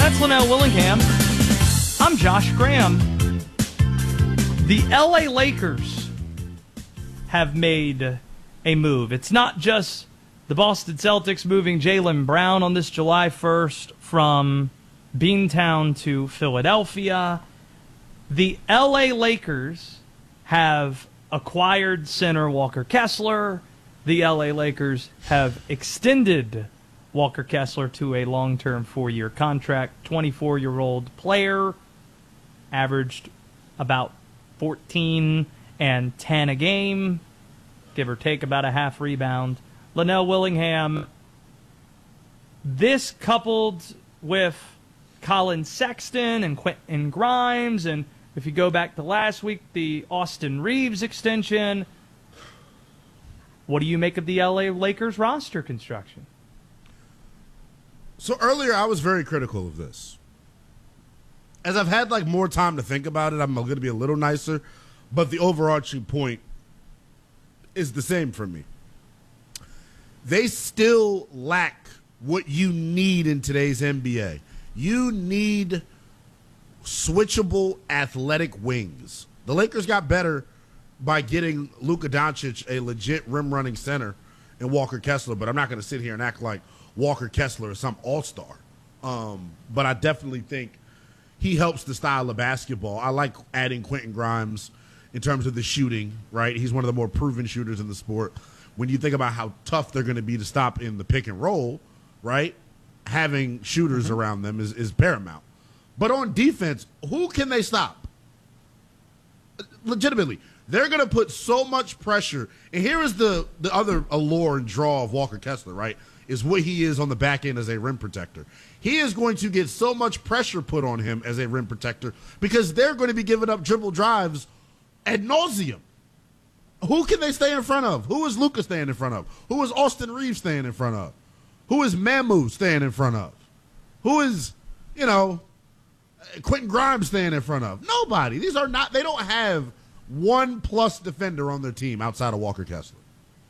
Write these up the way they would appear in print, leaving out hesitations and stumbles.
That's Linnell Willingham. I'm Josh Graham. The LA Lakers have made a move. It's not just the Boston Celtics moving Jaylen Brown on this July 1st from Beantown to Philadelphia. The LA Lakers have acquired center Walker Kessler. The LA Lakers have extended Walker Kessler to a long-term 4-year contract. 24-year-old player, averaged about 14 and 10 a game, give or take about a half rebound. Linnell Willingham, this coupled with Colin Sexton and Quentin Grimes, and if you go back to last week, the Austin Reeves extension, what do you make of the LA Lakers roster construction? So earlier I was very critical of this. As I've had more time to think about it, I'm going to be a little nicer, but the overarching point is the same for me. They still lack what you need in today's NBA. You need switchable athletic wings. The Lakers got better by getting Luka Doncic a legit rim-running center and Walker Kessler, but I'm not going to sit here and act like Walker Kessler is some all-star. But I definitely think he helps the style of basketball. I like adding Quentin Grimes in terms of the shooting, right? He's one of the more proven shooters in the sport. When you think about how tough they're going to be to stop in the pick and roll, right, having shooters around them is paramount. But on defense, who can they stop? Legitimately, they're going to put so much pressure. And here is the other allure and draw of Walker Kessler, right, is what he is on the back end as a rim protector. He is going to get so much pressure put on him as a rim protector because they're going to be giving up dribble drives ad nauseum. Who can they stay in front of? Who is Luka staying in front of? Who is Austin Reeves staying in front of? Who is Mamu staying in front of? Who is, Quentin Grimes staying in front of? Nobody. They don't have one plus defender on their team outside of Walker Kessler.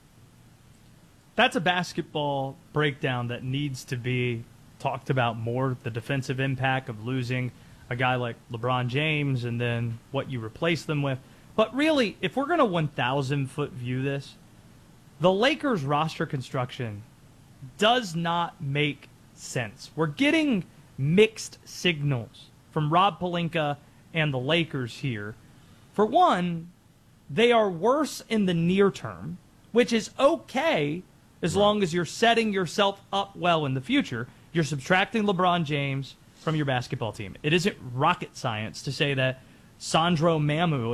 That's a basketball breakdown that needs to be talked about more, the defensive impact of losing a guy like LeBron James and then what you replace them with. But really, if we're going to 1,000-foot view this, the Lakers roster construction does not make sense. We're getting mixed signals from Rob Pelinka and the Lakers here. For one, they are worse in the near term, which is okay as long as you're setting yourself up well in the future. You're subtracting LeBron James from your basketball team. It isn't rocket science to say that Sandro Mamu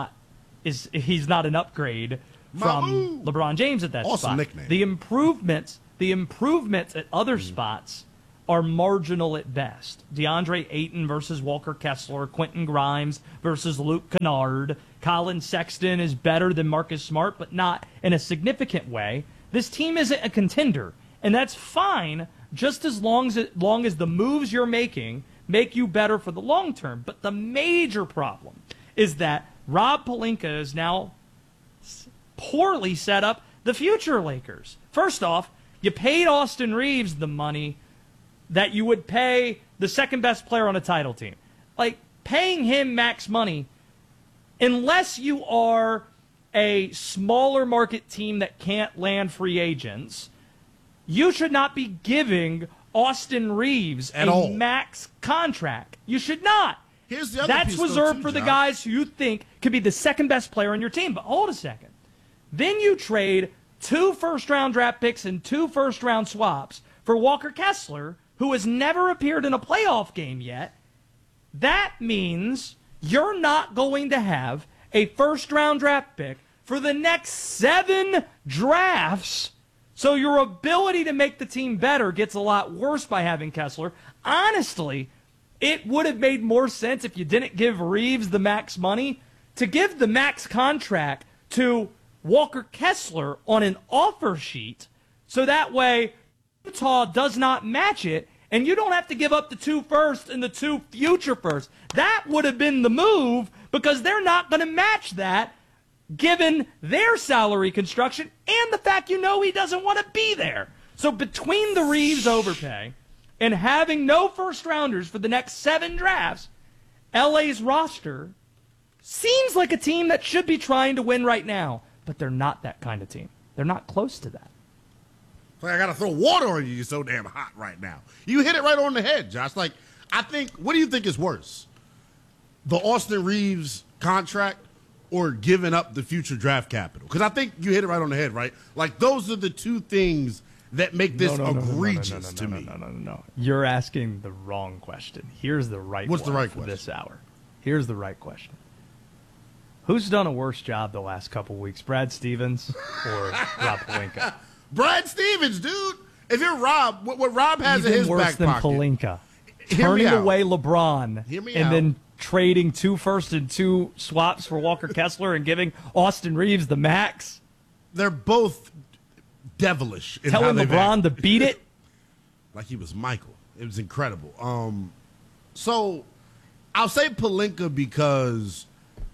he's not an upgrade from LeBron James at that awesome spot. Nickname. The improvements at other spots are marginal at best. DeAndre Ayton versus Walker Kessler, Quentin Grimes versus Luke Kennard. Colin Sexton is better than Marcus Smart, but not in a significant way. This team isn't a contender, and that's fine just as long as the moves you're making make you better for the long term. But the major problem is that Rob Pelinka is now poorly set up the future Lakers. First off, you paid Austin Reeves the money that you would pay the second best player on a title team. Paying him max money, unless you are a smaller market team that can't land free agents, you should not be giving Austin Reeves a max contract. You should not. Here's the other That's piece, reserved though, for the Josh. guys who you think could be the second best player on your team. But hold a second. Then you trade 2 first-round draft picks and 2 first-round swaps for Walker Kessler, who has never appeared in a playoff game yet. That means you're not going to have a first-round draft pick for the next 7 drafts. So your ability to make the team better gets a lot worse by having Kessler. Honestly, it would have made more sense if you didn't give Reeves the max money to give the max contract to Walker Kessler on an offer sheet, so that way Utah does not match it, and you don't have to give up the 2 firsts and the 2 future firsts. That would have been the move, because they're not going to match that given their salary construction and the fact he doesn't want to be there. So between the Reeves overpay and having no first rounders for the next 7 drafts, LA's roster seems like a team that should be trying to win right now, but they're not that kind of team. They're not close to that. It's like I got to throw water on you. You're so damn hot right now. You hit it right on the head, Josh. Like, I think, what do you think is worse? The Austin Reeves contract or giving up the future draft capital? Because I think you hit it right on the head, right? Like, those are the two things that make this egregious to me. No. You're asking the wrong question. Here's the right What's the right for question? this hour. Here's the right question. Who's done a worse job the last couple weeks, Brad Stevens or Rob Pelinka? Brad Stevens, dude. If you're Rob, what Rob has Even in his worse back than pocket. Pelinka. Hear me Turning out. away LeBron Hear me and out. then trading 2 first and 2 swaps for Walker Kessler and giving Austin Reeves the max. They're both devilish. In Telling how they've LeBron acted. to beat it. Like he was Michael. It was incredible. So I'll say Pelinka because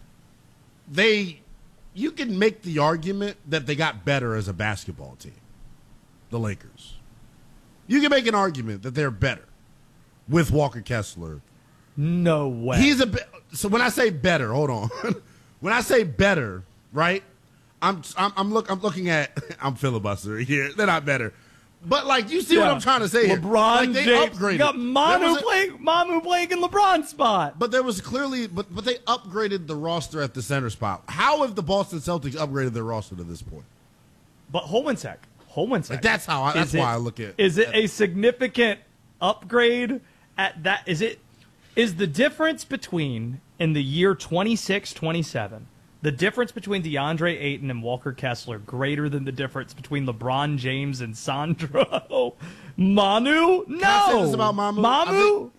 you can make the argument that they got better as a basketball team, the Lakers. You can make an argument that they're better with Walker Kessler. No way. He's so when I say better, hold on. When I say better, right? I'm looking at I'm filibustering here. They're not better. But like you see what I'm trying to say here. LeBron Like, they James upgraded. got Manu There playing in LeBron's spot. But there was clearly but they upgraded the roster at the center spot. How have the Boston Celtics upgraded their roster to this point? But hold one sec. Like that's why I look at. Is it a significant upgrade at that? Is the difference between in the year 26-27, the difference between DeAndre Ayton and Walker Kessler greater than the difference between LeBron James and Sandro Manu? No. Can I say this about Mamu? Mamu?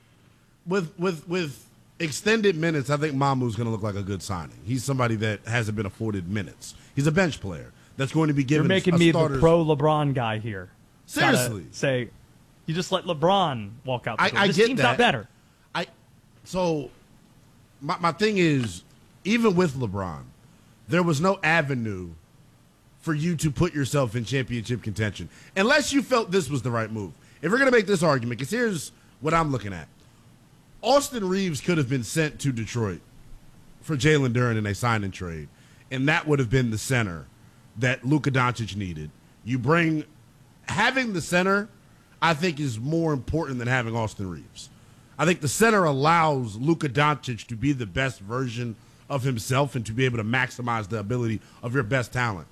With extended minutes, I think Mamu's going to look like a good signing. He's somebody that hasn't been afforded minutes. He's a bench player that's going to be given. You're making me the pro LeBron guy here. Seriously. Gotta say, you just let LeBron walk out the door. I This get team's that. not better. So my thing is, even with LeBron, there was no avenue for you to put yourself in championship contention unless you felt this was the right move. If we're going to make this argument, because here's what I'm looking at. Austin Reeves could have been sent to Detroit for Jalen Duren in a sign and trade, and that would have been the center that Luka Doncic needed. Having the center, I think, is more important than having Austin Reeves. I think the center allows Luka Doncic to be the best version of himself and to be able to maximize the ability of your best talent.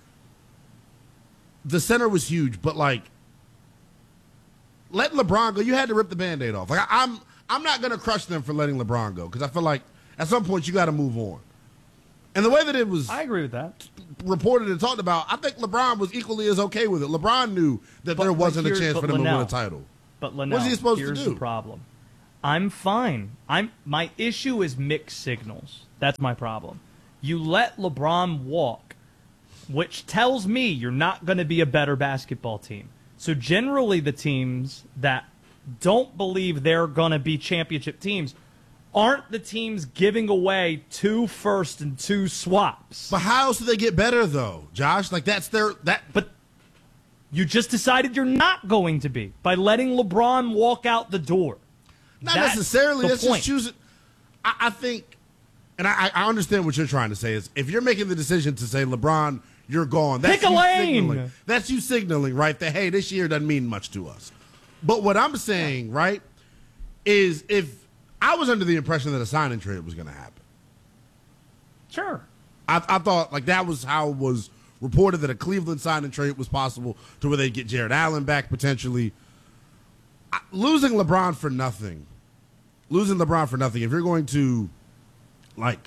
The center was huge, but like letting LeBron go, you had to rip the Band-Aid off. Like I'm not going to crush them for letting LeBron go because I feel like at some point you got to move on. And the way that it was I agree with that. reported and talked about, I think LeBron was equally as okay with it. LeBron knew that there wasn't a chance for them to win a title. But Linnell, What's he supposed to here's do? the problem. I'm fine. My issue is mixed signals. That's my problem. You let LeBron walk, which tells me you're not going to be a better basketball team. So generally the teams that don't believe they're going to be championship teams aren't the teams giving away 2 first and 2 swaps. But how else do they get better, though, Josh? Like, But you just decided you're not going to be by letting LeBron walk out the door. Not That's necessarily. the That's point. just choosing. I think, and I understand what you're trying to say, is if you're making the decision to say, LeBron, you're gone. That's Pick a you lane. signaling. That's you signaling, right, that, hey, this year doesn't mean much to us. But what I'm saying, right, is if I was under the impression that a sign and trade was going to happen. Sure. I thought, like, that was how it was reported, that a Cleveland sign and trade was possible to where they'd get Jared Allen back potentially. Losing LeBron for nothing, if you're going to, like,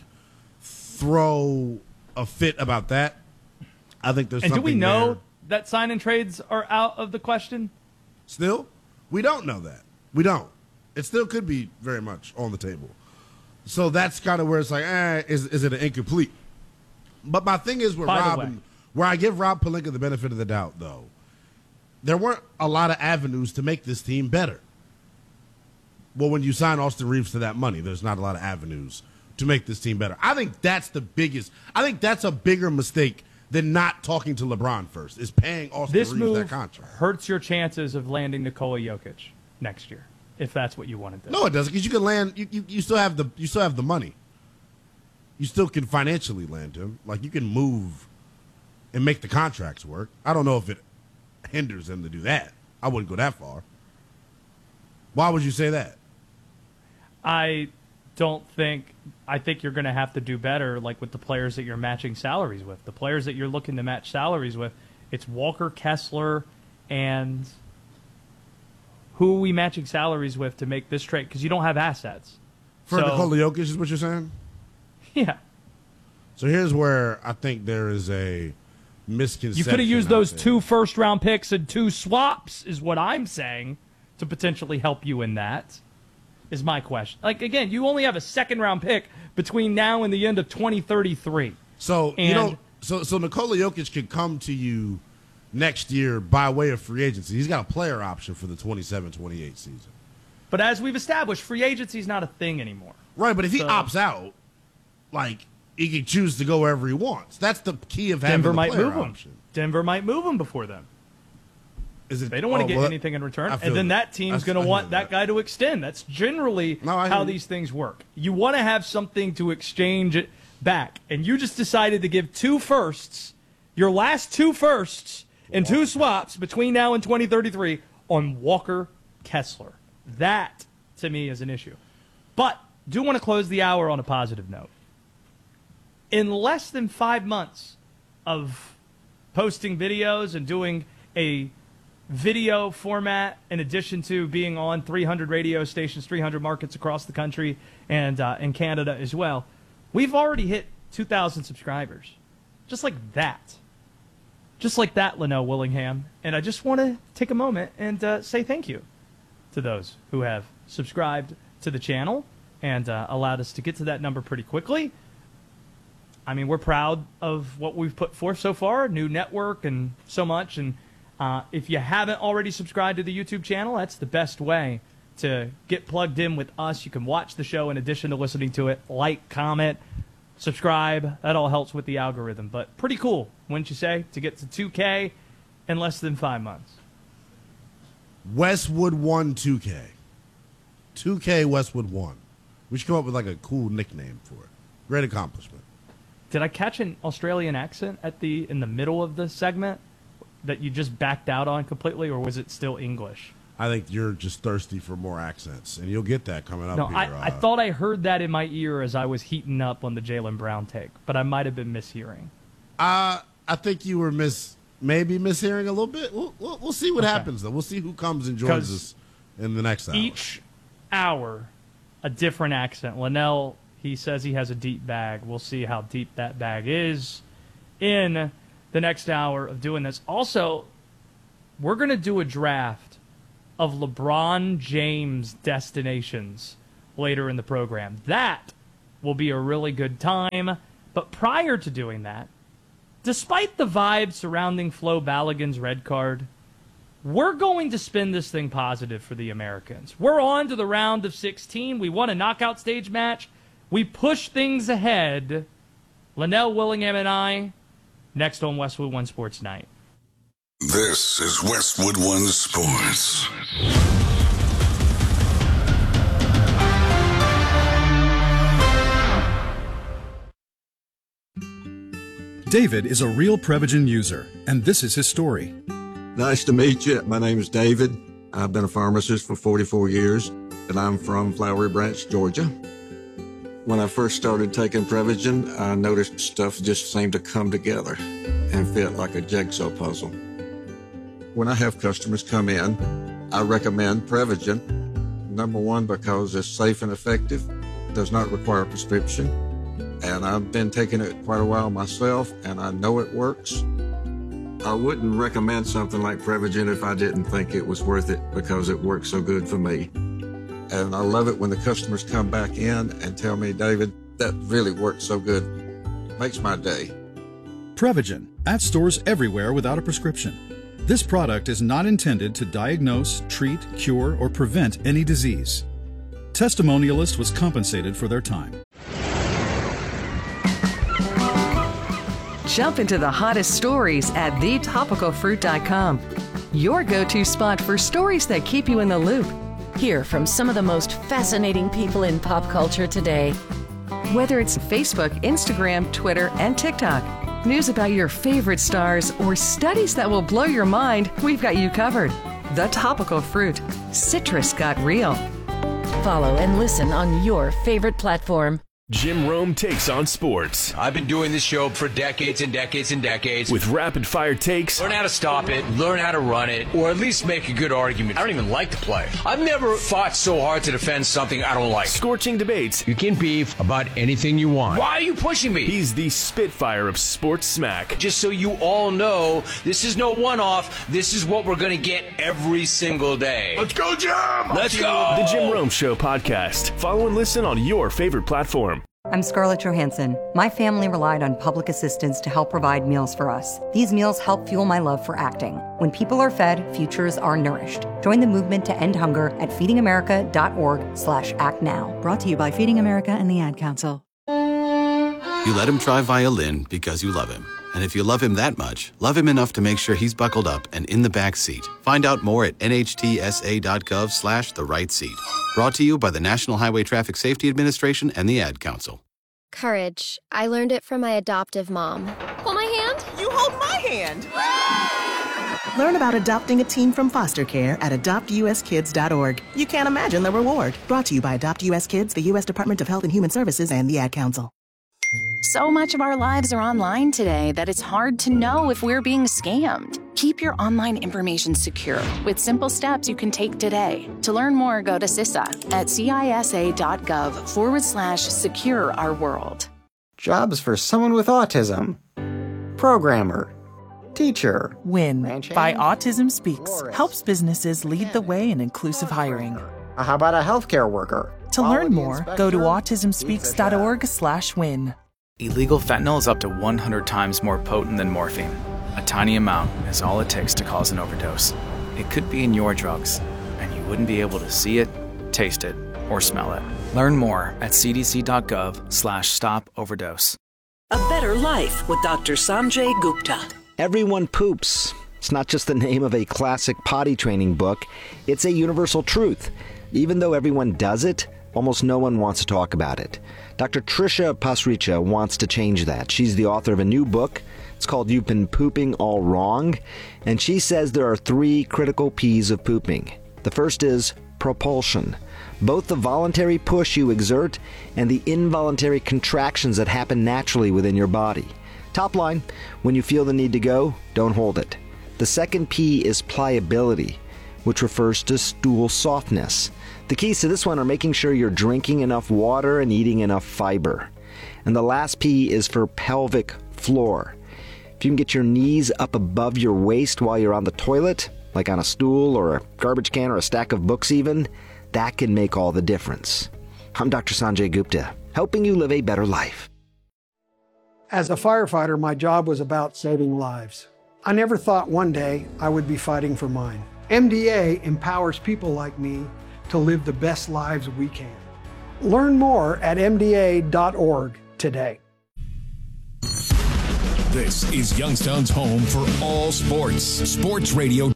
throw a fit about that, I think there's And do something we know there. that sign and trades are out of the question? Still? We don't know that. We don't. It still could be very much on the table. So that's kind of where it's like, is it an incomplete? But my thing is with By the Rob, way. where I give Rob Pelinka the benefit of the doubt, though, there weren't a lot of avenues to make this team better. Well, when you sign Austin Reeves to that money, there's not a lot of avenues to make this team better. I think that's the biggest. I think that's a bigger mistake than not talking to LeBron first, is paying Austin This Reeves move that contract. hurts your chances of landing Nikola Jokic. next year, if that's what you want to do. No, it doesn't, because you can land. You still have the money. You still can financially land him. Like, you can move and make the contracts work. I don't know if it hinders them to do that. I wouldn't go that far. Why would you say that? I think you're going to have to do better, like with the players that you're matching salaries with. The players that you're looking to match salaries with, it's Walker Kessler, and who are we matching salaries with to make this trade? Because you don't have assets. For Nikola Jokic is what you're saying? Yeah. So here's where I think there is a misconception. You could have used those 2 first-round picks and 2 swaps, is what I'm saying, to potentially help you in that, is my question. Like, again, you only have a second-round pick between now and the end of 2033. So, so Nikola Jokic could come to you next year by way of free agency. He's got a player option for the 27-28 season. But as we've established, free agency is not a thing anymore. Right, but if he opts out, like, he can choose to go wherever he wants. That's the key of having the player option. Denver might move him before then. They don't want to get anything in return, and then that team's going to want that guy to extend. That's generally how these things work. You want to have something to exchange it back, and you just decided to give 2 firsts, your last 2 firsts, and 2 swaps between now and 2033 on Walker Kessler. That, to me, is an issue. But do want to close the hour on a positive note. In less than 5 months of posting videos and doing a video format, in addition to being on 300 radio stations, 300 markets across the country, and in Canada as well, we've already hit 2,000 subscribers. Just like that. Just like that, Linnell Willingham. And I just want to take a moment and say thank you to those who have subscribed to the channel and allowed us to get to that number pretty quickly. I mean, we're proud of what we've put forth so far, new network and so much. And if you haven't already subscribed to the YouTube channel, that's the best way to get plugged in with us. You can watch the show in addition to listening to it. Like, comment, subscribe. That all helps with the algorithm. But pretty cool, wouldn't you say, to get to 2K in less than 5 months. Westwood 1 2K. 2K Westwood 1. We should come up with like a cool nickname for it. Great accomplishment. Did I catch an Australian accent in the middle of the segment that you just backed out on completely, or was it still English? I think you're just thirsty for more accents, and you'll get that coming up. No, here. I thought I heard that in my ear as I was heating up on the Jaylen Brown take, but I might have been mishearing. I think you were maybe mishearing a little bit. We'll see what happens, though. We'll see who comes and joins us in the next hour. Each hour, a different accent. Linnell, he says he has a deep bag. We'll see how deep that bag is in the next hour of doing this. Also, we're going to do a draft of LeBron James destinations later in the program. That will be a really good time. But prior to doing that, despite the vibe surrounding Flo Balogun's red card, we're going to spin this thing positive for the Americans. We're on to the round of 16. We won a knockout stage match. We push things ahead. Linnell Willingham and I, next on Westwood One Sports Night. This is Westwood One Sports. David is a real Prevagen user, and this is his story. Nice to meet you. My name is David. I've been a pharmacist for 44 years, and I'm from Flowery Branch, Georgia. When I first started taking Prevagen, I noticed stuff just seemed to come together and fit like a jigsaw puzzle. When I have customers come in, I recommend Prevagen. Number one, because it's safe and effective, does not require a prescription, and I've been taking it quite a while myself, and I know it works. I wouldn't recommend something like Prevagen if I didn't think it was worth it because it works so good for me. And I love it when the customers come back in and tell me, David, that really worked so good. Makes my day. Prevagen, at stores everywhere without a prescription. This product is not intended to diagnose, treat, cure, or prevent any disease. Testimonialist was compensated for their time. Jump into the hottest stories at thetopicalfruit.com. Your go-to spot for stories that keep you in the loop. Hear from some of the most fascinating people in pop culture today. Whether it's Facebook, Instagram, Twitter, and TikTok, news about your favorite stars, or studies that will blow your mind, we've got you covered. The Topical Fruit. Citrus got real. Follow and listen on your favorite platform. Jim Rome takes on sports. I've been doing this show for decades and decades and decades. With rapid-fire takes. Learn how to stop it, learn how to run it, or at least make a good argument. I don't even like to play. I've never fought so hard to defend something I don't like. Scorching debates. You can beef about anything you want. Why are you pushing me? He's the Spitfire of sports smack. Just so you all know, this is no one-off. This is what we're going to get every single day. Let's go, Jim! Let's go! The Jim Rome Show podcast. Follow and listen on your favorite platform. I'm Scarlett Johansson. My family relied on public assistance to help provide meals for us. These meals help fuel my love for acting. When people are fed, futures are nourished. Join the movement to end hunger at feedingamerica.org/actnow. Brought to you by Feeding America and the Ad Council. You let him try violin because you love him. And if you love him that much, love him enough to make sure he's buckled up and in the back seat. Find out more at nhtsa.gov/the right seat. Brought to you by the National Highway Traffic Safety Administration and the Ad Council. Courage. I learned it from my adoptive mom. Hold my hand. You hold my hand. Learn about adopting a teen from foster care at adoptuskids.org. You can't imagine the reward. Brought to you by Adopt US Kids, the U.S. Department of Health and Human Services, and the Ad Council. So much of our lives are online today that it's hard to know if we're being scammed. Keep your online information secure with simple steps you can take today. To learn more, go to CISA at cisa.gov/secure our world. Jobs for someone with autism. Programmer. Teacher. WIN by Autism Speaks helps businesses lead the way in inclusive hiring. How about a healthcare worker? To learn more, go to autismspeaks.org/win. Illegal fentanyl is up to 100 times more potent than morphine. A tiny amount is all it takes to cause an overdose. It could be in your drugs, and you wouldn't be able to see it, taste it, or smell it. Learn more at cdc.gov/stop-overdose. A Better Life with Dr. Sanjay Gupta. Everyone poops. It's not just the name of a classic potty training book. It's a universal truth. Even though everyone does it, almost no one wants to talk about it. Dr. Trisha Pasricha wants to change that. She's the author of a new book. It's called You've Been Pooping All Wrong. And she says there are 3 critical P's of pooping. The first is propulsion. Both the voluntary push you exert and the involuntary contractions that happen naturally within your body. Top line, when you feel the need to go, don't hold it. The second P is pliability, which refers to stool softness. The keys to this one are making sure you're drinking enough water and eating enough fiber. And the last P is for pelvic floor. If you can get your knees up above your waist while you're on the toilet, like on a stool or a garbage can or a stack of books even, that can make all the difference. I'm Dr. Sanjay Gupta, helping you live a better life. As a firefighter, my job was about saving lives. I never thought one day I would be fighting for mine. MDA empowers people like me to live the best lives we can. Learn more at MDA.org today. This is Youngstown's home for all sports. Sports Radio